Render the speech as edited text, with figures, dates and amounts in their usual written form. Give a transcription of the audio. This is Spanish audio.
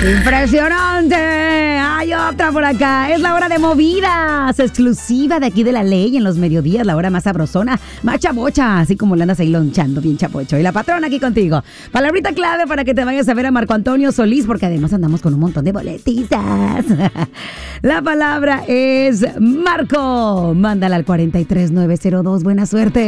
¡Impresionante! Hay otra por acá. Es la hora de movidas, exclusiva de aquí de La Ley en los mediodías, la hora más sabrosona, más chabocha, así como le andas ahí lonchando bien chapocho. Y la patrona aquí contigo. Palabrita clave para que te vayas a ver a Marco Antonio Solís, porque además andamos con un montón de boletitas. La palabra es Marco. Mándala al 43902. Buena suerte.